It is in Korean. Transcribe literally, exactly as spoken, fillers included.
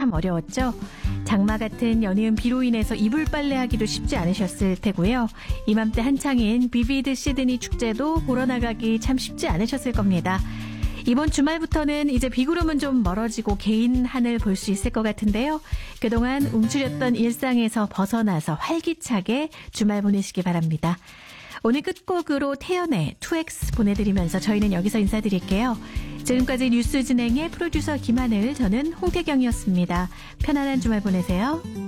참 어려웠죠. 장마 같은 연이은 비로 인해서 이불 빨래하기도 쉽지 않으셨을 테고요. 이맘때 한창인 비비드 시드니 축제도 보러 나가기 참 쉽지 않으셨을 겁니다. 이번 주말부터는 이제 비구름은 좀 멀어지고 개인 하늘 볼 수 있을 것 같은데요. 그동안 움츠렸던 일상에서 벗어나서 활기차게 주말 보내시기 바랍니다. 오늘 끝곡으로 태연의 투 엑스 보내드리면서 저희는 여기서 인사드릴게요. 지금까지 뉴스 진행의 프로듀서 김하늘, 저는 홍태경이었습니다. 편안한 주말 보내세요.